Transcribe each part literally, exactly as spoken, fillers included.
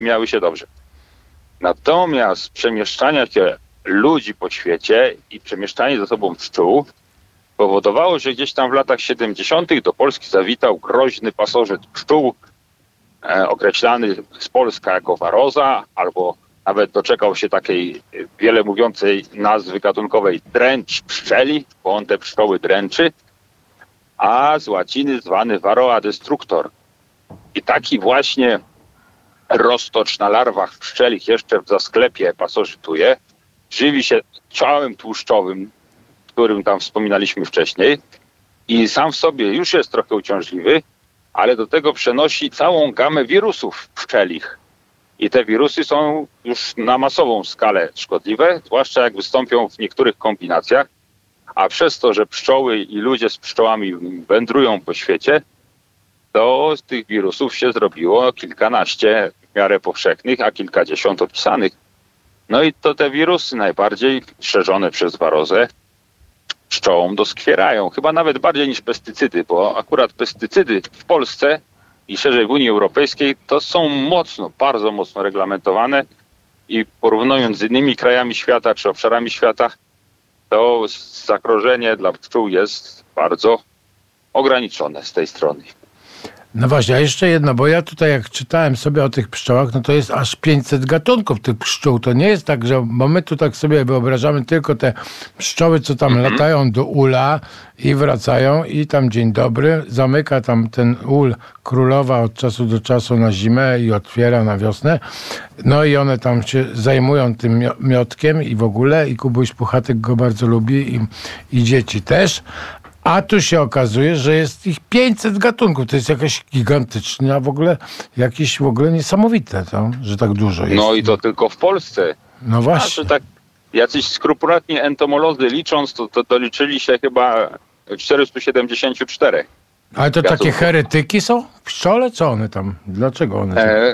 miały się dobrze. Natomiast przemieszczania się ludzi po świecie i przemieszczanie ze sobą pszczół powodowało, że gdzieś tam w latach siedemdziesiątych do Polski zawitał groźny pasożyt pszczół, e, określany z Polska jako waroza, albo nawet doczekał się takiej wiele mówiącej nazwy gatunkowej dręcz pszczeli, bo on te pszczoły dręczy, a z łaciny zwany Varroa destructor. I taki właśnie roztocz na larwach pszczelich jeszcze w zasklepie pasożytuje, żywi się ciałem tłuszczowym, którym tam wspominaliśmy wcześniej i sam w sobie już jest trochę uciążliwy, ale do tego przenosi całą gamę wirusów pszczelich. I te wirusy są już na masową skalę szkodliwe, zwłaszcza jak wystąpią w niektórych kombinacjach, a przez to, że pszczoły i ludzie z pszczołami wędrują po świecie, to z tych wirusów się zrobiło kilkanaście w miarę powszechnych, a kilkadziesiąt opisanych. No i to te wirusy najbardziej szerzone przez warozę pszczołom doskwierają. Chyba nawet bardziej niż pestycydy, bo akurat pestycydy w Polsce i szerzej w Unii Europejskiej to są mocno, bardzo mocno reglamentowane i porównując z innymi krajami świata czy obszarami świata, to zagrożenie dla pszczół jest bardzo ograniczone z tej strony. No właśnie, a jeszcze jedno, bo ja tutaj jak czytałem sobie o tych pszczołach, no to jest aż pięćset gatunków tych pszczół. To nie jest tak, że bo my tu tak sobie wyobrażamy tylko te pszczoły, co tam mm-hmm. latają do ula i wracają i tam dzień dobry, zamyka tam ten ul królowa od czasu do czasu na zimę i otwiera na wiosnę. No i one tam się zajmują tym miotkiem i w ogóle i Kubuś Puchatek go bardzo lubi i, i dzieci też. A tu się okazuje, że jest ich pięćset gatunków. To jest jakaś gigantyczna w ogóle, jakieś w ogóle niesamowite, to, że tak dużo jest. No i to tylko w Polsce. No właśnie. A, tak jacyś skrupulatni entomolodzy licząc, to, to doliczyli się chyba czterysta siedemdziesiąt cztery. Ale to gatunków. Takie heretyki są? Pszczole? Co one tam? Dlaczego one? E,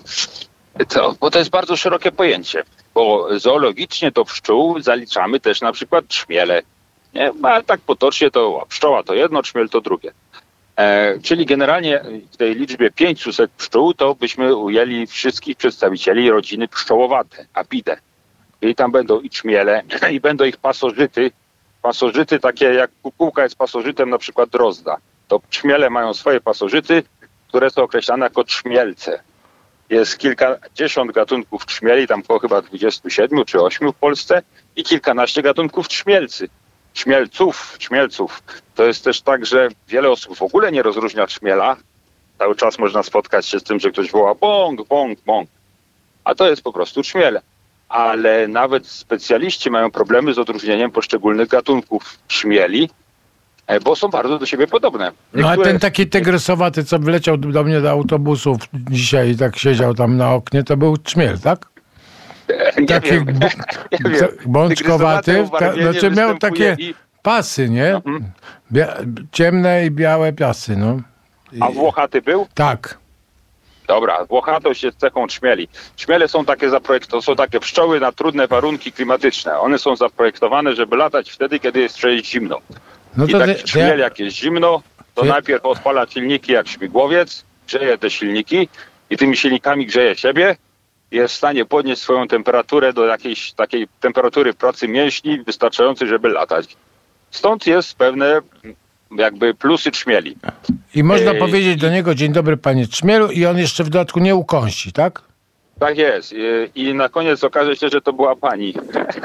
to, bo to jest bardzo szerokie pojęcie. Bo zoologicznie do pszczół zaliczamy też na przykład trzmiele. Nie? A tak potocznie to pszczoła to jedno, trzmiel to drugie. E, czyli generalnie w tej liczbie pięćset pszczół to byśmy ujęli wszystkich przedstawicieli rodziny pszczołowate, Apidae. I tam będą i trzmiele, i będą ich pasożyty. Pasożyty takie jak kukułka jest pasożytem na przykład drozda. To trzmiele mają swoje pasożyty, które są określane jako trzmielce. Jest kilkadziesiąt gatunków trzmieli, tam około chyba dwudziestu siedmiu czy ośmiu w Polsce i kilkanaście gatunków trzmielcy. Trzmielców, trzmielców. To jest też tak, że wiele osób w ogóle nie rozróżnia trzmiela. Cały czas można spotkać się z tym, że ktoś woła bąk, bąk, bąk. A to jest po prostu trzmiel. Ale nawet specjaliści mają problemy z odróżnieniem poszczególnych gatunków trzmieli, bo są bardzo do siebie podobne. Niektóre... No a ten taki tygrysowaty, co wleciał do mnie do autobusów dzisiaj i tak siedział tam na oknie, to był trzmiel, tak? Nie Taki wiem. b- nie wiem. bączkowaty, ta, znaczy miał takie i... pasy, nie? Mhm. Bia- ciemne i białe pasy, no. I... A włochaty był? Tak. Dobra, włochatość jest cechą trzmieli. Trzmiele są takie zaprojektowane, są takie pszczoły na trudne warunki klimatyczne. One są zaprojektowane, żeby latać wtedy, kiedy jest wszędzie zimno. No I to taki ty, trzmiel, ja... jak jest zimno, to ty... najpierw odpala silniki jak śmigłowiec, grzeje te silniki i tymi silnikami grzeje siebie. Jest w stanie podnieść swoją temperaturę do jakiejś takiej temperatury pracy mięśni wystarczającej, żeby latać. Stąd jest pewne jakby plusy trzmieli. I można Ej, powiedzieć i... do niego dzień dobry panie trzmielu i on jeszcze w dodatku nie ukąsi, tak? Tak jest. I, i na koniec okaże się, że to była pani.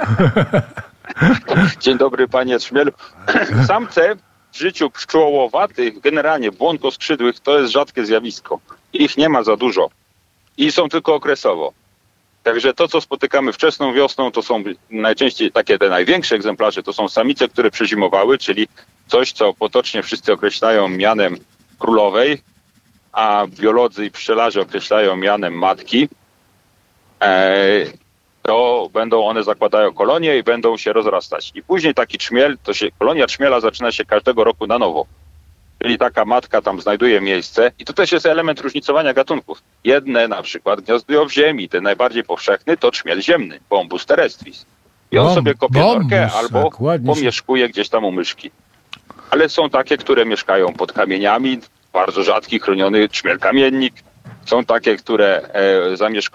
Dzień dobry panie trzmielu. Samce w życiu pszczołowatych, generalnie błonkoskrzydłych, to jest rzadkie zjawisko. Ich nie ma za dużo. I są tylko okresowo. Także to, co spotykamy wczesną wiosną, to są najczęściej takie te największe egzemplarze, to są samice, które przezimowały, czyli coś, co potocznie wszyscy określają mianem królowej, a biolodzy i pszczelarze określają mianem matki. Eee, to będą one zakładają kolonie i będą się rozrastać. I później taki trzmiel, to się, kolonia trzmiela zaczyna się każdego roku na nowo. Czyli taka matka tam znajduje miejsce i to też jest element różnicowania gatunków. Jedne na przykład gniazdują w ziemi, ten najbardziej powszechny to trzmiel ziemny, Bombus terrestris. I on Bom, sobie kopie norkę albo tak, pomieszkuje gdzieś tam u myszki. Ale są takie, które mieszkają pod kamieniami, bardzo rzadki, chroniony trzmiel kamiennik. Są takie, które e, zamieszkują